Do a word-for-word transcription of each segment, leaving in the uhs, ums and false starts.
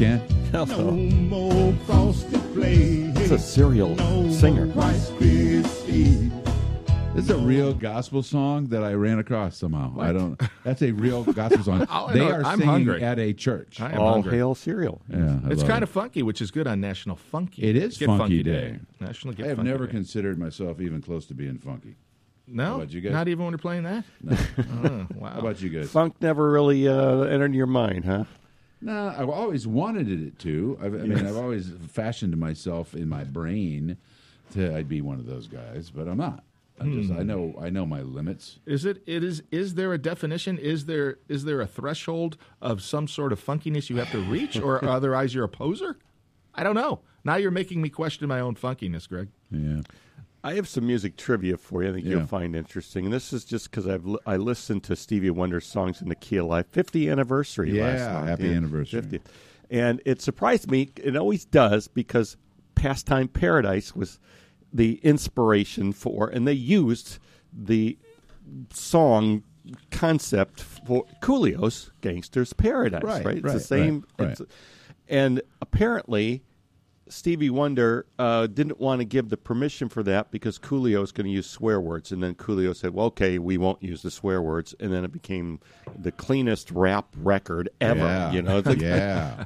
can't? No more frosted flakes. It's a serial No singer. more Rice Krispies. This is a real gospel song that I ran across somehow. I don't. That's a real gospel song. Oh, I They know. are I'm singing hungry. at a church. I am All hungry. hail cereal. Yeah, I It's love kind it. of funky, which is good on National Funky. It is Get Funky Day. Day. National Get I have Funky never Day. considered myself even close to being funky. No, How about you guys? not even when you're playing that. Oh, wow. How about you guys? Funk never really uh, entered your mind, huh? No, I've always wanted it to. I've, I mean, I've always fashioned myself in my brain to I'd be one of those guys, but I'm not. I'm just. I know. I know my limits. Is it? It is. Is there a definition? Is there? Is there a threshold of some sort of funkiness you have to reach, or otherwise you're a poser? I don't know. Now you're making me question my own funkiness, Greg. Yeah. I have some music trivia for you. I think Yeah. you'll find interesting. And this is just because I've li- I listened to Stevie Wonder's songs in the key of life. fiftieth anniversary last Yeah, night. happy Yeah, anniversary. fiftieth. And it surprised me. It always does because Pastime Paradise was the inspiration for, and they used the song concept for Coolio's Gangster's Paradise. Right, Right. It's right, the same. right, it's- And apparently, Stevie Wonder uh, didn't want to give the permission for that because Coolio was going to use swear words. And then Coolio said, well, okay, we won't use the swear words. And then it became the cleanest rap record ever. Yeah. You know, It's like, yeah.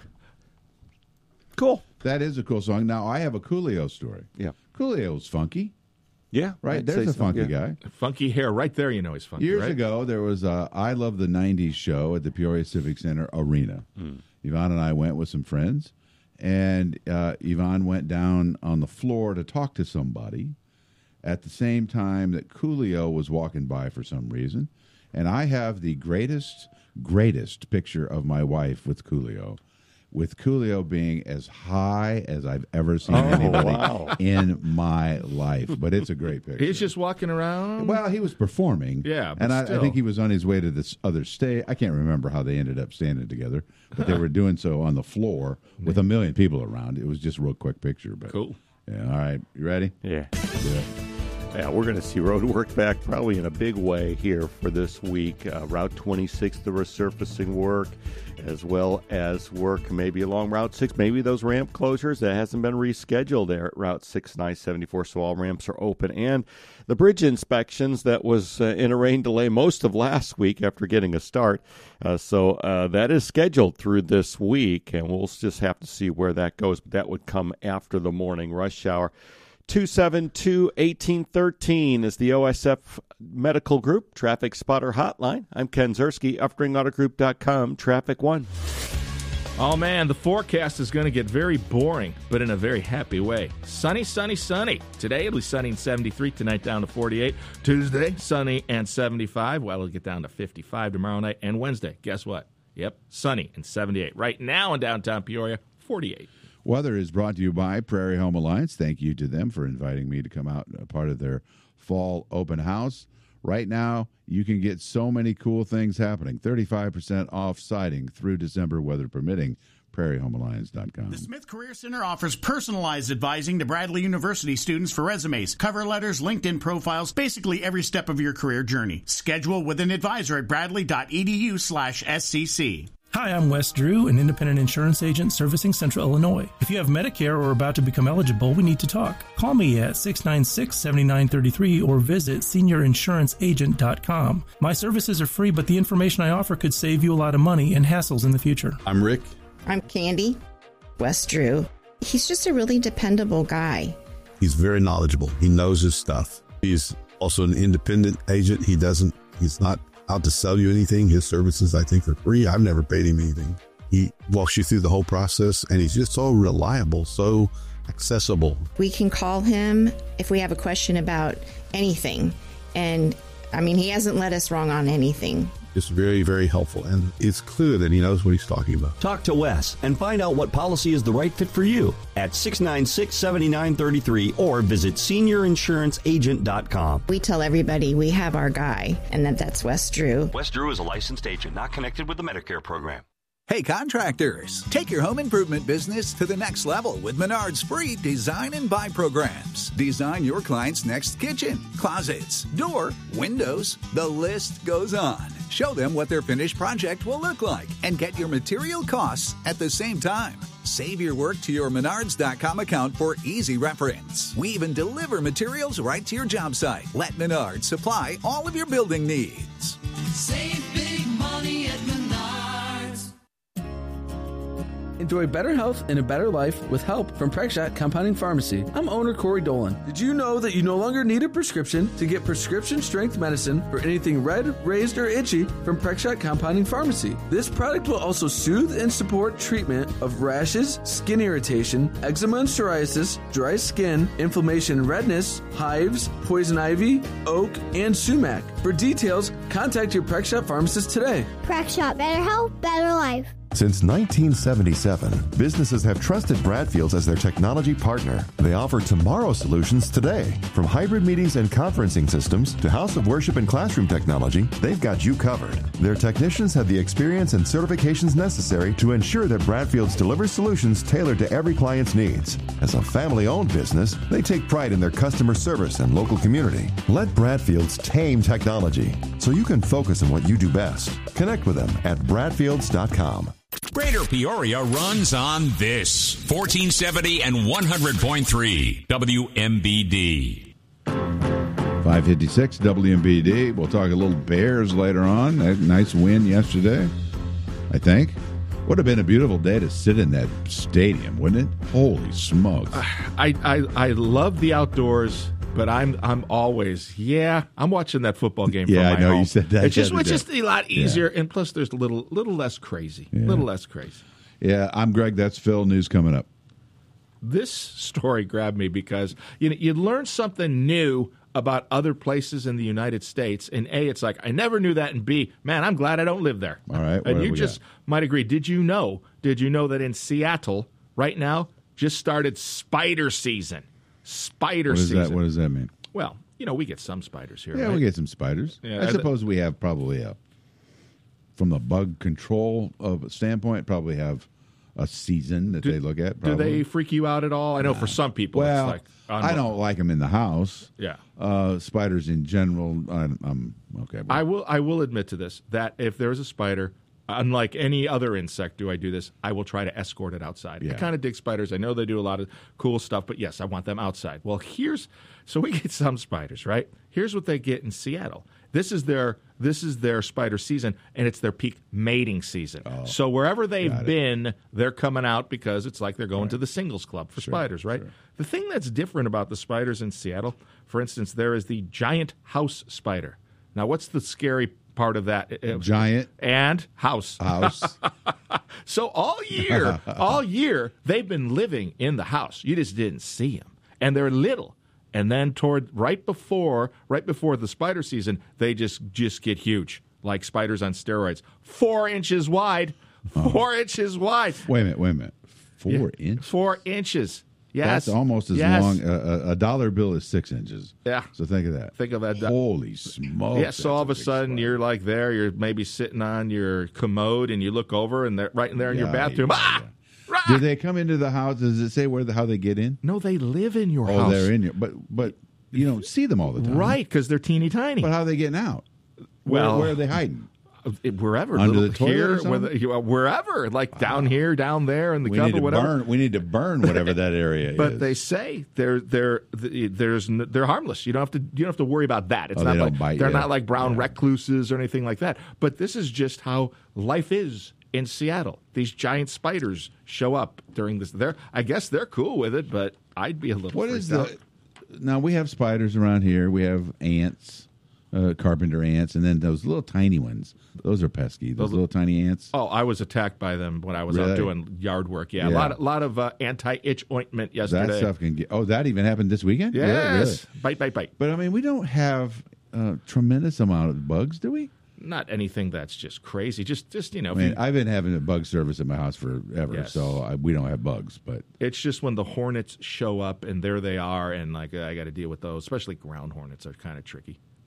cool. That is a cool song. Now I have a Coolio story. Yeah. Coolio's funky, Yeah. right? I'd There's say a so, funky yeah. guy. Funky hair, right there. You know he's funky. Years right? ago, there was a I Love the nineties show at the Peoria Civic Center Arena. Yvonne and I went with some friends, and uh, Yvonne went down on the floor to talk to somebody at the same time that Coolio was walking by for some reason. And I have the greatest, greatest picture of my wife with Coolio, with Coolio being as high as I've ever seen anybody wow. in my life. But it's a great picture. He's just walking around. Well, he was performing. Yeah, but and I, I still. think he was on his way to this other stage. I can't remember how they ended up standing together, but they were doing so on the floor with a million people around. It was just a real quick picture. But Cool. Yeah. All right. You ready? Yeah. Yeah. Yeah, we're going to see road work back probably in a big way here for this week. Uh, Route twenty-six, the resurfacing work, as well as work maybe along Route six, maybe those ramp closures that hasn't been rescheduled there at Route six nine seventy-four, so all ramps are open. And the bridge inspections that was uh, in a rain delay most of last week after getting a start. Uh, so uh, that is scheduled through this week, and we'll just have to see where that goes. But that would come after the morning rush hour. two seven two, one eight one three is the O S F Medical Group Traffic Spotter Hotline. I'm Ken Zerski, Uftring Auto Group dot com, Traffic One. Oh, man, the forecast is going to get very boring, but in a very happy way. Sunny, sunny, sunny. Today, it'll be sunny and seventy-three. Tonight, down to forty-eight. Tuesday, sunny and seventy-five. Well, it'll get down to fifty-five tomorrow night. And Wednesday, guess what? Yep, sunny and seventy-eight. Right now in downtown Peoria, forty-eight. Weather is brought to you by Prairie Home Alliance. Thank you to them for inviting me to come out and a part of their fall open house. Right now, you can get so many cool things happening. thirty-five percent off siding through December, weather permitting. Prairie Home Alliance dot com. The Smith Career Center offers personalized advising to Bradley University students for resumes, cover letters, LinkedIn profiles, basically every step of your career journey. Schedule with an advisor at bradley.edu slash SCC. Hi, I'm Wes Drew, an independent insurance agent servicing Central Illinois. If you have Medicare or are about to become eligible, we need to talk. Call me at six nine six, seven nine three three or visit senior insurance agent dot com. My services are free, but the information I offer could save you a lot of money and hassles in the future. I'm Rick. I'm Candy. Wes Drew. He's just a really dependable guy. He's very knowledgeable. He knows his stuff. He's also an independent agent. He doesn't, he's not out to sell you anything. His services, I think, are free. I've never paid him anything. He walks you through the whole process, and he's just so reliable, so accessible. We can call him if we have a question about anything. And, I mean, he hasn't led us wrong on anything. It's very, very helpful, and it's clear that he knows what he's talking about. Talk to Wes and find out what policy is the right fit for you at six nine six, seven nine three three or visit senior insurance agent dot com. We tell everybody we have our guy, and that that's Wes Drew. Wes Drew is a licensed agent not connected with the Medicare program. Hey contractors, take your home improvement business to the next level with Menard's free Design and Buy programs. Design your client's next kitchen, closets, door, windows, the list goes on. Show them what their finished project will look like and get your material costs at the same time. Save your work to your Menards dot com account for easy reference. We even deliver materials right to your job site. Let Menards supply all of your building needs. Save big money at Menards. Enjoy better health and a better life with help from Prexshot Compounding Pharmacy. I'm owner Corey Dolan. Did you know that you no longer need a prescription to get prescription strength medicine for anything red, raised, or itchy from Prexshot Compounding Pharmacy? This product will also soothe and support treatment of rashes, skin irritation, eczema and psoriasis, dry skin, inflammation and redness, hives, poison ivy, oak, and sumac. For details, contact your Prexshot pharmacist today. Prexshot, better health, better life. Since nineteen seventy-seven, businesses have trusted Bradfields as their technology partner. They offer tomorrow solutions today. From hybrid meetings and conferencing systems to house of worship and classroom technology, they've got you covered. Their technicians have the experience and certifications necessary to ensure that Bradfields delivers solutions tailored to every client's needs. As a family-owned business, they take pride in their customer service and local community. Let Bradfields tame technology so you can focus on what you do best. Connect with them at bradfields dot com. Greater Peoria runs on this. fourteen seventy and one hundred point three W M B D. five fifty-six W M B D. We'll talk a little Bears later on. A nice win yesterday, I think. Would have been a beautiful day to sit in that stadium, wouldn't it? Holy smokes. I, I, I love the outdoors. But I'm I'm always yeah I'm watching that football game. Yeah, from my I know home. you said that. It's just the it's day. just a lot easier, Yeah. and plus there's a little little less crazy, a Yeah. little less crazy. Yeah, I'm Greg. That's Phil. News coming up. This story grabbed me because you know you learn something new about other places in the United States, and A, it's like I never knew that, and B, man, I'm glad I don't live there. All right, what and have you we just might agree. Did you know? Did you know that in Seattle right now just started spider season? Spider What does season. that? What does that mean? Well, you know, we get some spiders here. Yeah, right? we get some spiders. Yeah, I I- suppose we have probably a, from the bug control of standpoint, probably have a season that Do- they look at. Do Probably. they freak you out at all? I know for some people, Well, it's like I don't like them in the house. Yeah. Uh, spiders in general, I'm, I'm okay. I will. I will admit to this: that if there is a spider, unlike any other insect, do I do this? I will try to escort it outside. I Yeah. kind of dig spiders. I know they do a lot of cool stuff, but yes, I want them outside. Well, here's so we get some spiders, right? Here's what they get in Seattle. This is their this is their spider season, and it's their peak mating season. So wherever they've got it. been, they're coming out because it's like they're going to the singles club for spiders, right? The thing that's different about the spiders in Seattle, for instance, there is the giant house spider. Now, what's the scary part of that? Giant and house. House. So all year, all year, they've been living in the house. You just didn't see them, and they're little. And then toward right before, right before the spider season, they just just get huge, like spiders on steroids, four inches wide, four inches wide. Wait a minute. Wait a minute. Four Yeah, inches. Four inches. Yes, That's almost as Yes. long. Uh, a, a dollar bill is six inches. Yeah. So think of that. Think of that. Holy smokes! Yeah, so all of a sudden you're like there, you're maybe sitting on your commode, and you look over, and they're right in there in your Yeah, bathroom. yeah, ah! Do they come into the house? Does it say where the, how they get in? No, they live in your oh, house. they're in your. But but you don't see them all the time, Right, because they're teeny tiny. But how are they getting out? Where, Well, where are they hiding? Wherever, Under little- the toilet here, or something? whether- you- wherever, like down here, down there, in the We cupboard, need to whatever. burn. We need to burn whatever that area But is. they say they're they're there's n- they're harmless. You don't have to you don't have to worry about that. It's Oh, not they like don't bite they're you. not like brown recluses or anything like that. But this is just how life is in Seattle. These giant spiders show up during this. They're I guess they're cool with it, but I'd be a little. What freaked is out. the? Now we have spiders around here. We have ants, uh, carpenter ants, and then those little tiny ones. Those are pesky. Those, Those- little tiny ants. Oh, I was attacked by them when I was Really? out doing yard work. Yeah, Yeah. a lot, of, lot of uh, anti-itch ointment yesterday. That stuff can get. Oh, that even happened this weekend. Really? Yes, Really? bite, bite, bite. But I mean, we don't have a tremendous amount of bugs, do we? Not anything that's just crazy. Just, just you know, I if mean, you- I've been having a bug service at my house forever, Yes. so I, we don't have bugs. But it's just when the hornets show up and there they are, and like I got to deal with those. Especially ground hornets are kind of tricky.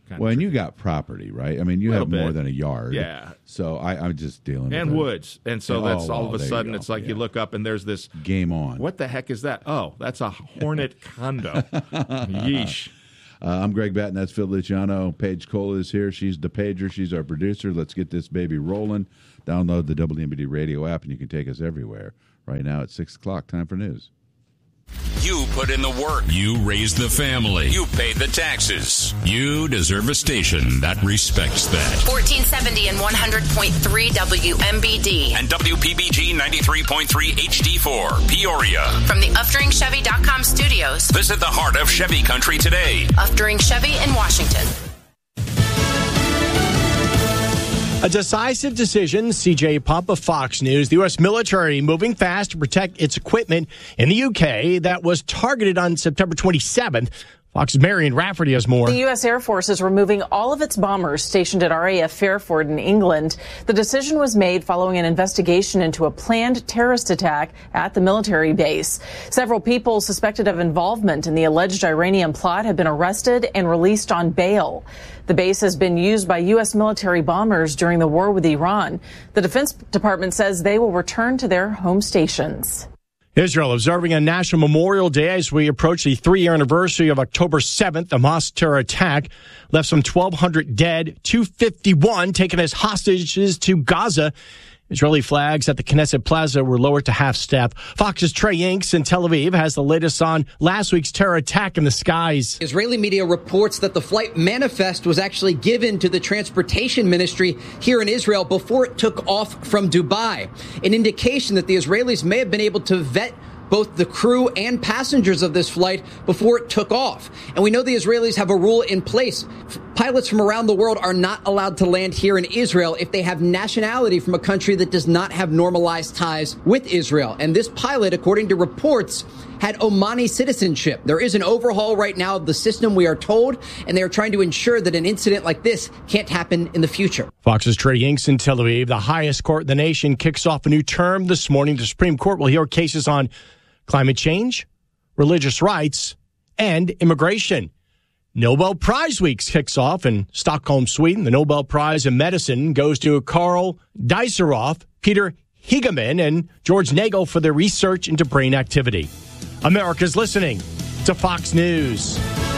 Kind well, of and you got property, right? I mean, you Little have more bit. than a yard. Yeah. So I, I'm just dealing and with it. woods, and so Oh, that's all well, of a there you sudden go. it's like you Yeah. look up and there's this game on. What the heck is that? Oh, that's a Hornet condo. Yeesh. Uh, I'm Greg Batten. That's Phil Luciano. Paige Cole is here. She's the pager. She's our producer. Let's get this baby rolling. Download the W M B D radio app, and you can take us everywhere. Right now it's six o'clock. Time for news. You put in the work. You raised the family. You paid the taxes. You deserve a station that respects that. fourteen seventy and one hundred point three W M B D. And W P B G ninety-three point three H D four, Peoria. From the Uftring Chevy dot com studios. Visit the heart of Chevy country today. Uftring Chevy in Washington. A decisive decision, C J Pump of Fox News. The U S military moving fast to protect its equipment in the U K that was targeted on September twenty-seventh. Fox's Marion Rafferty has more. The U S Air Force is removing all of its bombers stationed at R A F Fairford in England. The decision was made following an investigation into a planned terrorist attack at the military base. Several people suspected of involvement in the alleged Iranian plot have been arrested and released on bail. The base has been used by U S military bombers during the war with Iran. The Defense Department says they will return to their home stations. Israel observing a National Memorial Day as we approach the three-year anniversary of October seventh, the Hamas terror attack. Left some twelve hundred dead, two hundred fifty-one taken as hostages to Gaza. Israeli flags at the Knesset Plaza were lowered to half-staff. Fox's Trey Yanks in Tel Aviv has the latest on last week's terror attack in the skies. Israeli media reports that the flight manifest was actually given to the transportation ministry here in Israel before it took off from Dubai, an indication that the Israelis may have been able to vet both the crew and passengers of this flight before it took off. And we know the Israelis have a rule in place. Pilots from around the world are not allowed to land here in Israel if they have nationality from a country that does not have normalized ties with Israel. And this pilot, according to reports, had Omani citizenship. There is an overhaul right now of the system, we are told, and they are trying to ensure that an incident like this can't happen in the future. Fox's Trey Yanks in Tel Aviv. The highest court in the nation kicks off a new term this morning. The Supreme Court will hear cases on climate change, religious rights, and immigration. Nobel Prize Week kicks off in Stockholm, Sweden. The Nobel Prize in Medicine goes to Karl Deiseroff, Peter Hegeman, and George Nagel for their research into brain activity. America's listening to Fox News.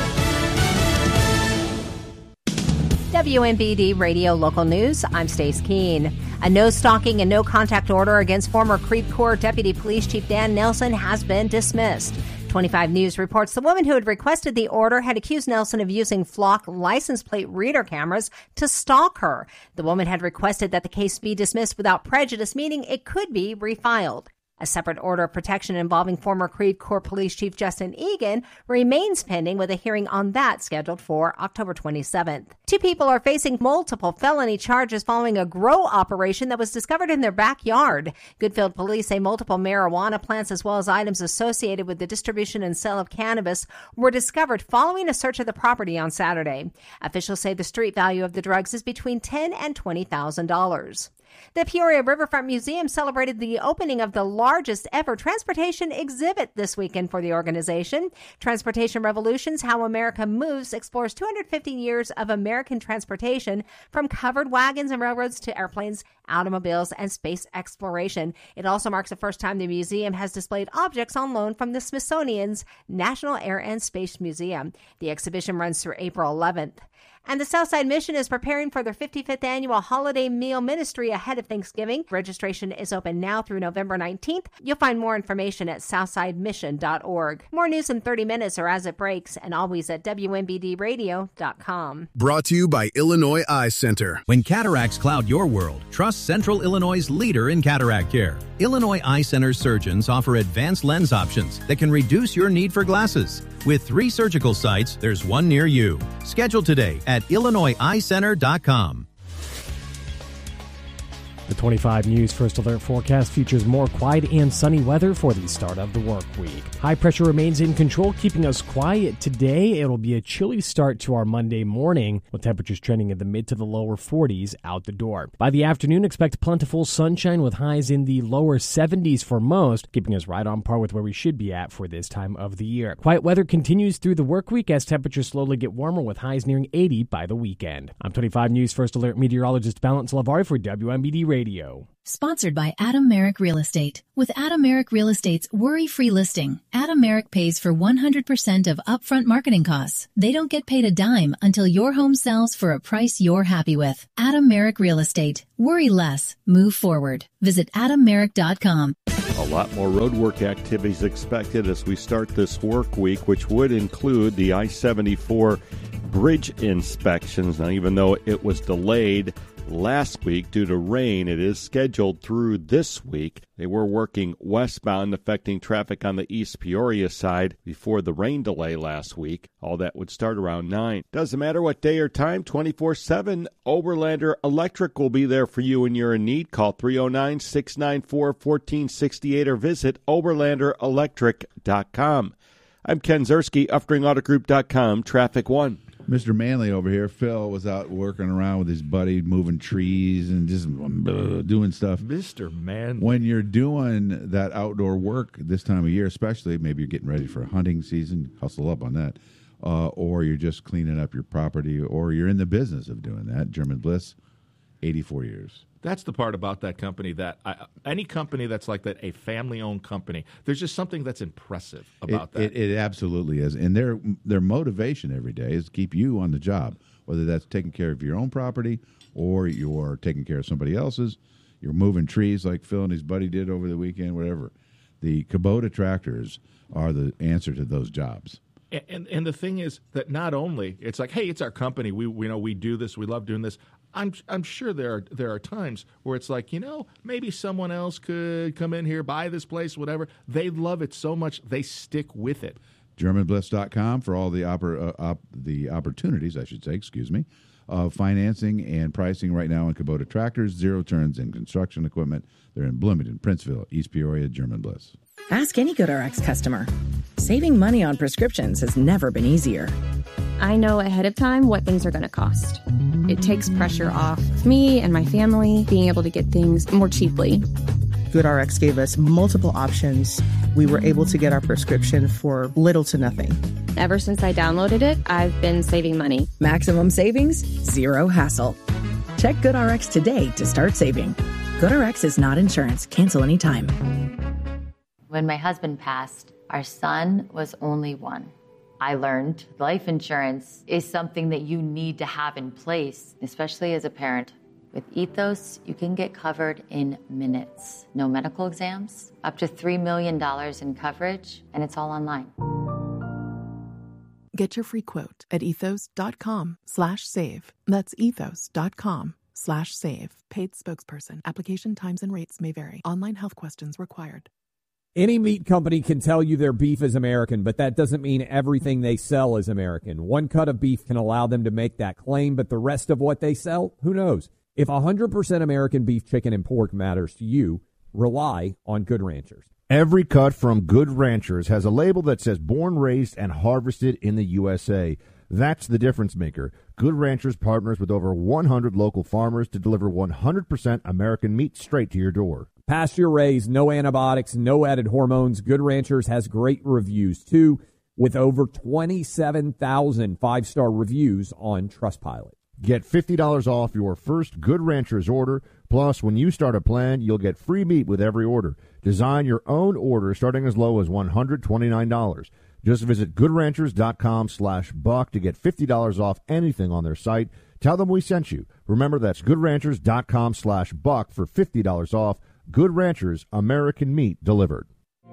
W M B D Radio Local News, I'm Stace Keene. A no-stalking and no-contact order against former Creve Coeur Deputy Police Chief Dan Nelson has been dismissed. twenty-five News reports the woman who had requested the order had accused Nelson of using Flock license plate reader cameras to stalk her. The woman had requested that the case be dismissed without prejudice, meaning it could be refiled. A separate order of protection involving former Creve Coeur Police Chief Justin Egan remains pending, with a hearing on that scheduled for October twenty-seventh. Two people are facing multiple felony charges following a grow operation that was discovered in their backyard. Goodfield police say multiple marijuana plants as well as items associated with the distribution and sale of cannabis were discovered following a search of the property on Saturday. Officials say the street value of the drugs is between ten thousand dollars and twenty thousand dollars. The Peoria Riverfront Museum celebrated the opening of the largest ever transportation exhibit this weekend for the organization. Transportation Revolutions, How America Moves, explores two hundred fifty years of American transportation, from covered wagons and railroads to airplanes, automobiles, and space exploration. It also marks the first time the museum has displayed objects on loan from the Smithsonian's National Air and Space Museum. The exhibition runs through April eleventh. And the Southside Mission is preparing for their fifty-fifth annual holiday meal ministry ahead of Thanksgiving. Registration is open now through November nineteenth. You'll find more information at southside mission dot org. More news in thirty minutes or as it breaks, and always at W M B D radio dot com. Brought to you by Illinois Eye Center. When cataracts cloud your world, trust Central Illinois' leader in cataract care. Illinois Eye Center surgeons offer advanced lens options that can reduce your need for glasses. With three surgical sites, there's one near you. Schedule today at illinois eye center dot com. The twenty-five News First Alert forecast features more quiet and sunny weather for the start of the work week. High pressure remains in control, keeping us quiet today. It'll be a chilly start to our Monday morning, with temperatures trending in the mid to the lower forties out the door. By the afternoon, expect plentiful sunshine with highs in the lower seventies for most, keeping us right on par with where we should be at for this time of the year. Quiet weather continues through the work week as temperatures slowly get warmer with highs nearing eighty by the weekend. I'm twenty-five News First Alert meteorologist Balance Lavari for W M B D Radio. Sponsored by Adam Merrick Real Estate. With Adam Merrick Real Estate's worry-free listing, Adam Merrick pays for one hundred percent of upfront marketing costs. They don't get paid a dime until your home sells for a price you're happy with. Adam Merrick Real Estate. Worry less. Move forward. Visit adam merrick dot com. A lot more roadwork activities expected as we start this work week, which would include the I seventy-four bridge inspections. Now, even though it was delayed last week due to rain, it is scheduled through this week. They were working westbound, affecting traffic on the East Peoria side before the rain delay last week. All that would start around nine. Doesn't matter what day or time, twenty-four seven, Oberlander Electric will be there for you when you're in need. Call three oh nine, six nine four, one four six eight or visit oberlander electric dot com. I'm Ken Zerski, uftring auto group dot com, Traffic One. Mister Manley over here, Phil, was out working around with his buddy, moving trees and just uh, doing stuff. Mister Manley. When you're doing that outdoor work this time of year, especially, maybe you're getting ready for hunting season, hustle up on that, uh, or you're just cleaning up your property, or you're in the business of doing that. German Bliss, eighty-four years. That's the part about that company that I, any company that's like that, a family-owned company, there's just something that's impressive about it, that. It, it absolutely is. And their their motivation every day is to keep you on the job, whether that's taking care of your own property or you're taking care of somebody else's. You're moving trees like Phil and his buddy did over the weekend, whatever. The Kubota tractors are the answer to those jobs. And, and and the thing is that not only it's like, hey, it's our company. We we know we do this. We love doing this. I'm I'm sure there are there are times where it's like, you know, maybe someone else could come in here, buy this place, whatever. They love it so much they stick with it. German Bliss dot com for all the oppor- uh, op- the opportunities, I should say, excuse me, of financing and pricing right now on Kubota tractors, zero turns and construction equipment. They're in Bloomington, Princeville, East Peoria, German Bliss. Ask any GoodRx customer. Saving money on prescriptions has never been easier. I know ahead of time what things are going to cost. It takes pressure off me and my family being able to get things more cheaply. GoodRx gave us multiple options. We were able to get our prescription for little to nothing. Ever since I downloaded it, I've been saving money. Maximum savings, zero hassle. Check GoodRx today to start saving. GoodRx is not insurance. Cancel anytime. When my husband passed, our son was only one. I learned life insurance is something that you need to have in place, especially as a parent. With Ethos, you can get covered in minutes. No medical exams, up to three million dollars in coverage, and it's all online. Get your free quote at ethos.com slash save. That's ethos.com slash save. Paid spokesperson. Application times and rates may vary. Online health questions required. Any meat company can tell you their beef is American, but that doesn't mean everything they sell is American. One cut of beef can allow them to make that claim, but the rest of what they sell, who knows? If one hundred percent American beef, chicken, and pork matters to you, rely on Good Ranchers. Every cut from Good Ranchers has a label that says born, raised, and harvested in the U S A. That's the difference maker. Good Ranchers partners with over one hundred local farmers to deliver one hundred percent American meat straight to your door. Pasture raised, no antibiotics, no added hormones. Good Ranchers has great reviews, too, with over twenty-seven thousand five-star reviews on Trustpilot. Get fifty dollars off your first Good Ranchers order. Plus, when you start a plan, you'll get free meat with every order. Design your own order starting as low as one hundred twenty-nine dollars. Just visit goodranchers.com slash buck to get fifty dollars off anything on their site. Tell them we sent you. Remember, that's goodranchers.com slash buck for fifty dollars off. Good Ranchers, American meat delivered.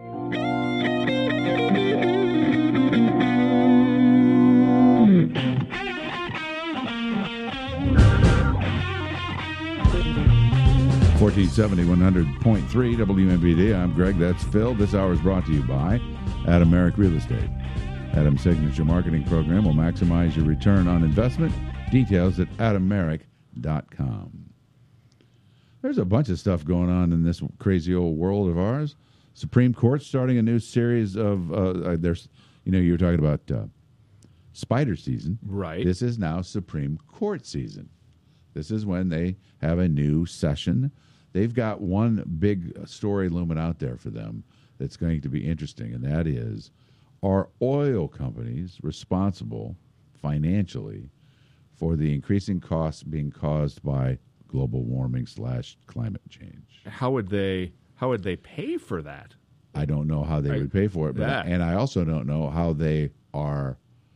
fourteen seventy, one hundred point three W M B D. I'm Greg. That's Phil. This hour is brought to you by Adam Merrick Real Estate. Adam's signature marketing program will maximize your return on investment. Details at adam merrick dot com. There's a bunch of stuff going on in this crazy old world of ours. Supreme Court starting a new series of, uh, uh, there's, you know, you were talking about uh, spider season. Right. This is now Supreme Court season. This is when they have a new session. They've got one big story looming out there for them that's going to be interesting, and that is, are oil companies responsible financially for the increasing costs being caused by global warming slash climate change? How would they how would they pay for that? I don't know how they I, would pay for it, but that. and I also don't know how they are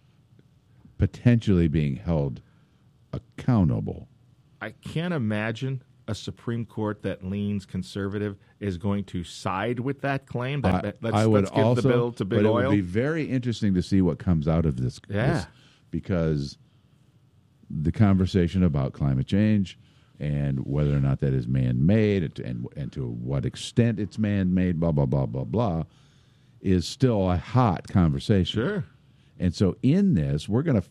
potentially being held accountable. I can't imagine a Supreme Court that leans conservative is going to side with that claim. That, I, let's, I would let's give also, the bill to big but oil. It would be very interesting to see what comes out of this, yeah. this because the conversation about climate change and whether or not that is man-made and, and, and to what extent it's man-made, blah, blah, blah, blah, blah, is still a hot conversation. Sure. And so in this, we're going to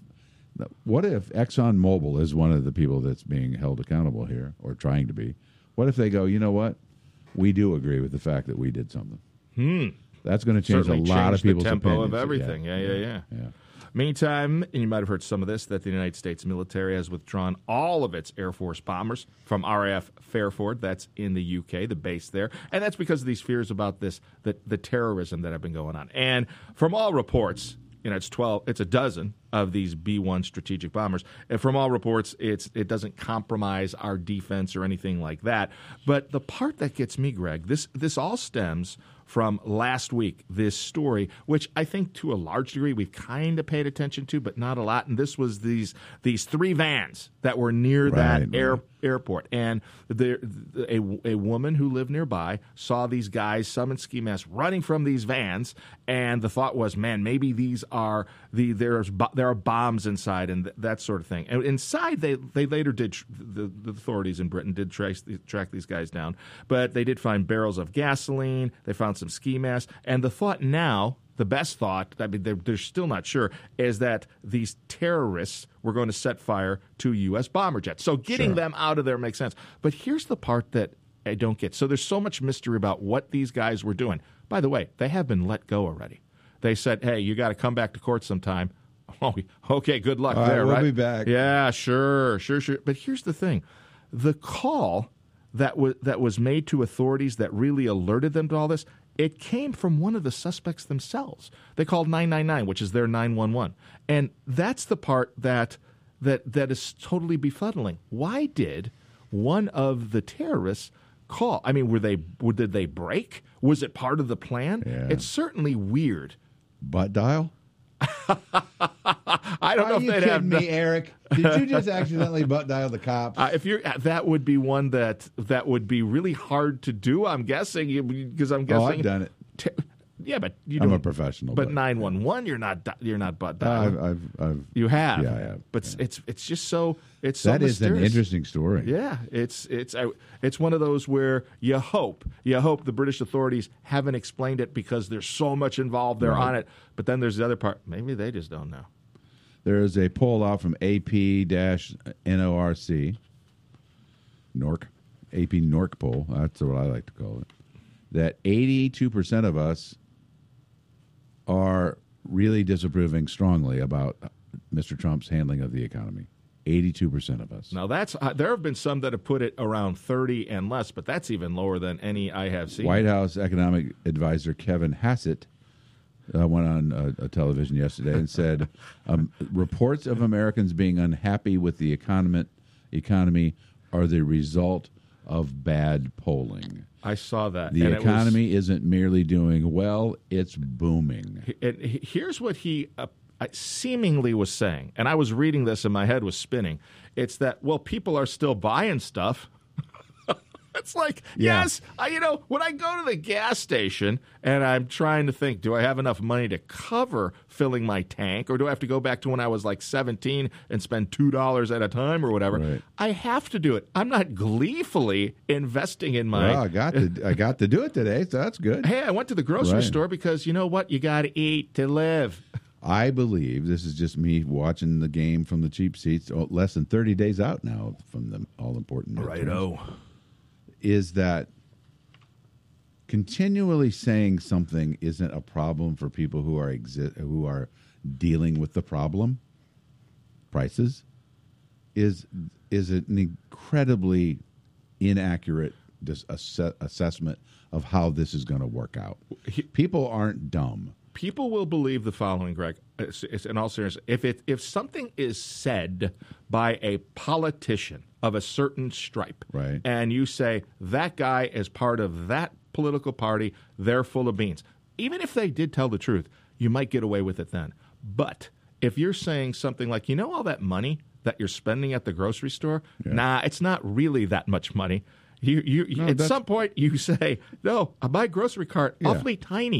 – what if ExxonMobil is one of the people that's being held accountable here or trying to be? What if they go, you know what? We do agree with the fact that we did something. Hmm. That's going to change Certainly a lot change of people's the tempo opinions. of everything. Yeah, yeah, yeah. yeah. Meantime, and you might have heard some of this, that the United States military has withdrawn all of its Air Force bombers from R A F Fairford. That's in the U K, the base there. And that's because of these fears about this, the, the terrorism that have been going on. And from all reports, you know, it's twelve, it's a dozen of these B one strategic bombers. And from all reports, it's it doesn't compromise our defense or anything like that. But the part that gets me, Greg, this this all stems from last week, this story, which I think to a large degree we've kind of paid attention to, but not a lot. And this was these these three vans that were near Right, that right. air, airport. And there, a, a woman who lived nearby saw these guys, some in ski masks, running from these vans. And the thought was, man, maybe these are the there's bo- there are bombs inside and th- that sort of thing. And inside, they they later did tr- the, the authorities in Britain did trace the, track these guys down, but they did find barrels of gasoline. They found some ski masks, and the thought now, the best thought, I mean, they're, they're still not sure, is that these terrorists were going to set fire to U S bomber jets. So getting Sure. them out of there makes sense. But here's the part that I don't get. So there's so much mystery about what these guys were doing. By the way, they have been let go already. They said, hey, you got to come back to court sometime. Oh, okay, good luck All right, there, we'll right? be back. Yeah, sure, sure, sure. But here's the thing. The call that was that was made to authorities that really alerted them to all this, it came from one of the suspects themselves. They called nine nine nine, which is their nine one one. And that's the part that that that is totally befuddling. Why did one of the terrorists call? I mean, were they were, did they break? Was it part of the plan? Yeah. It's certainly weird. Butt dial? I don't Are know if you they'd kidding have me, Eric? Did you just accidentally butt dial the cops? Uh, if you're, that would be one that that would be really hard to do. I'm guessing because I'm guessing. Oh, I've done it. T- yeah, but you I'm don't. a professional, But but- nine one one, you're not. di- You're not butt Uh, dialing. I've, I've, I've, you have. Yeah, I have. But it's it's it's just so it's so That is an mysterious. interesting story. Yeah, it's it's uh, it's one of those where you hope you hope the British authorities haven't explained it because there's so much involved. They're Right. on it, but then there's the other part. Maybe they just don't know. There is a poll out from A P N O R C, N O R C, A P N O R C poll, that's what I like to call it, that eighty-two percent of us are really disapproving strongly about Mister Trump's handling of the economy. eighty-two percent of us. Now that's uh, there have been some that have put it around thirty and less, but that's even lower than any I have seen. White House economic advisor Kevin Hassett uh, went on a, a television yesterday and said um, reports of Americans being unhappy with the economy, economy are the result of bad polling. I saw that. The and it economy was, isn't merely doing well, it's booming. and he- here's what he uh, seemingly was saying, and I was reading this and my head was spinning. It's that, well, people are still buying stuff. It's like, Yeah. yes, I, you know, when I go to the gas station and I'm trying to think, do I have enough money to cover filling my tank, or do I have to go back to when I was like seventeen and spend two dollars at a time or whatever? Right. I have to do it. I'm not gleefully investing in my. Well, I got to I got to do it today, so that's good. Hey, I went to the grocery Right. store because you know what? You got to eat to live. I believe this is just me watching the game from the cheap seats. Oh, less than thirty days out now from the all important midterms. is that continually saying something isn't a problem for people who are exi- who are dealing with the problem, prices, is is an incredibly inaccurate dis- ass- assessment of how this is going to work out. People aren't dumb. People will believe the following, Greg. It's, it's in all seriousness, if it if something is said by a politician of a certain stripe, right, and you say that guy is part of that political party, they're full of beans. Even if they did tell the truth, you might get away with it then. But if you're saying something like, you know, all that money that you're spending at the grocery store, yeah. nah, it's not really that much money. You, you, no, at some point, you say, no, my grocery cart, yeah. awfully tiny.